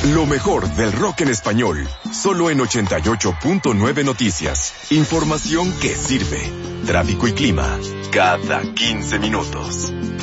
Lo mejor del rock en español, solo en 88.9 Noticias. Información que sirve. Tráfico y clima, cada 15 minutos.